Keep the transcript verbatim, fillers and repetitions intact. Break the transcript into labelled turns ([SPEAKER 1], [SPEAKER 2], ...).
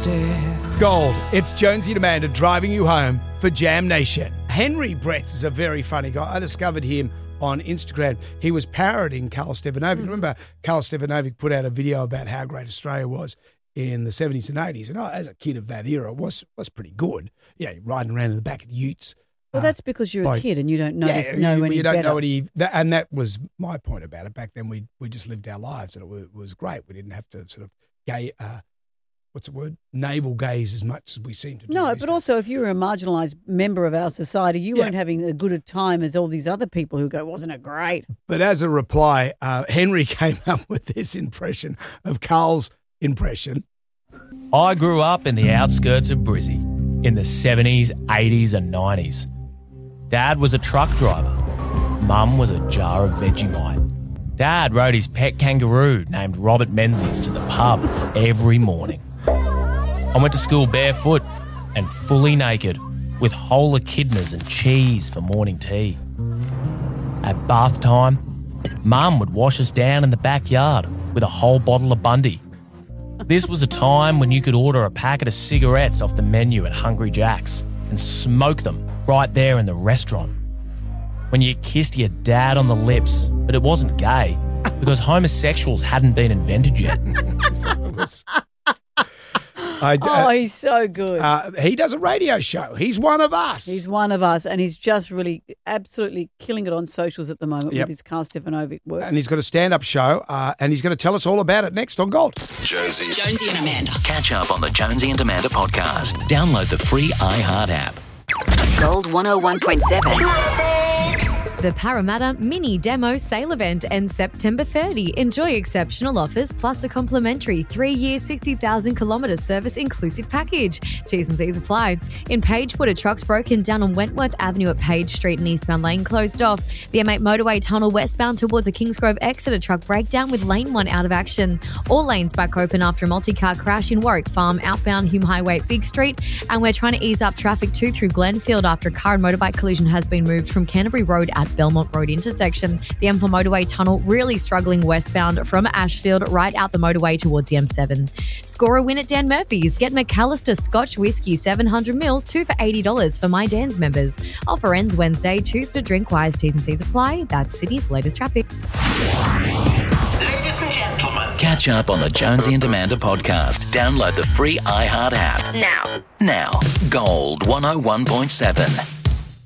[SPEAKER 1] instead.
[SPEAKER 2] Gold. It's Jonesy and Amanda driving you home for Jam Nation. Henry Bretts is a very funny guy. I discovered him on Instagram. He was parodying Karl Stefanovic. Mm. Remember, Karl Stefanovic put out a video about how great Australia was in the seventies and eighties. And I, as a kid of that era, was was pretty good. Yeah, riding around in the back of the utes.
[SPEAKER 3] Well, that's because you're
[SPEAKER 2] like,
[SPEAKER 3] a kid and you don't know,
[SPEAKER 2] yeah,
[SPEAKER 3] this, know
[SPEAKER 2] you,
[SPEAKER 3] any
[SPEAKER 2] you don't
[SPEAKER 3] better.
[SPEAKER 2] know any, that, and that was my point about it. Back then, we we just lived our lives, and it was, it was great. We didn't have to sort of gay, uh, what's the word, navel gaze as much as we seem to do.
[SPEAKER 3] No, but
[SPEAKER 2] days.
[SPEAKER 3] also if you were a marginalised member of our society, you
[SPEAKER 2] Yeah.
[SPEAKER 3] weren't having as good a time as all these other people who go, wasn't it great?
[SPEAKER 2] But as a reply, uh, Henry came up with this impression of Karl's impression.
[SPEAKER 4] I grew up in the outskirts of Brizzy in the seventies, eighties and nineties. Dad was a truck driver. Mum was a jar of Vegemite. Dad rode his pet kangaroo named Robert Menzies to the pub every morning. I went to school barefoot and fully naked with whole echidnas and cheese for morning tea. At bath time, Mum would wash us down in the backyard with a whole bottle of Bundy. This was a time when you could order a packet of cigarettes off the menu at Hungry Jack's and smoke them right there in the restaurant. When you kissed your dad on the lips, but it wasn't gay because homosexuals hadn't been invented yet.
[SPEAKER 2] I,
[SPEAKER 3] Oh, he's so good.
[SPEAKER 2] uh, he does a radio show. He's one of us.
[SPEAKER 3] He's one of us, and he's just really absolutely killing it on socials at the moment
[SPEAKER 2] Yep.
[SPEAKER 3] with his Karl Stefanovic work.
[SPEAKER 2] and he's got a stand-up show, uh, and he's going to tell us all about it next on Gold.
[SPEAKER 5] Jonesy.
[SPEAKER 6] Jonesy and Amanda.
[SPEAKER 5] Catch up on the Jonesy and Amanda podcast. Download the free iHeart app.
[SPEAKER 6] Gold one oh one point seven.
[SPEAKER 7] The Parramatta Mini Demo Sale Event ends September thirtieth. Enjoy exceptional offers plus a complimentary three-year, sixty thousand kilometre service inclusive package. T's and C's apply. In Pagewood, a truck's broken down on Wentworth Avenue at Page Street and eastbound lane closed off. The M eight motorway tunnel westbound towards a Kingsgrove exit, a truck breakdown with lane one out of action. All lanes back open after a multi-car crash in Warwick Farm, outbound Hume Highway at Big Street. And we're trying to ease up traffic too through Glenfield after a car and motorbike collision has been moved from Canterbury Road at Belmont Road intersection. The M four motorway tunnel really struggling westbound from Ashfield right out the motorway towards the M seven. Score a win at Dan Murphy's. Get McAllister Scotch Whiskey seven hundred mils, two for eighty dollars for My Dan's members. Offer ends Wednesday. Choose to drink wise. T's and C's apply. That's Sydney's latest traffic.
[SPEAKER 8] Ladies and gentlemen.
[SPEAKER 5] Catch up on the Jonesy and Amanda podcast. Download the free iHeart app.
[SPEAKER 6] Now.
[SPEAKER 5] Now. Gold one oh one point seven.